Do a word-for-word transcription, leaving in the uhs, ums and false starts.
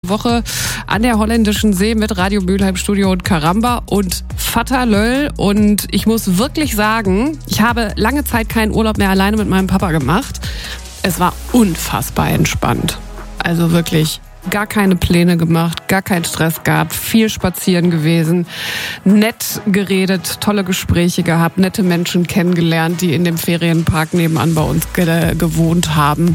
Woche an der Holländischen See mit Radio Mülheim Studio und Karamba und Vater Löll. Und ich muss wirklich sagen, ich habe lange Zeit keinen Urlaub mehr alleine mit meinem Papa gemacht. Es war unfassbar entspannt. Also wirklich gar keine Pläne gemacht, gar keinen Stress gehabt, viel spazieren gewesen, nett geredet, tolle Gespräche gehabt, nette Menschen kennengelernt, die in dem Ferienpark nebenan bei uns ge- gewohnt haben.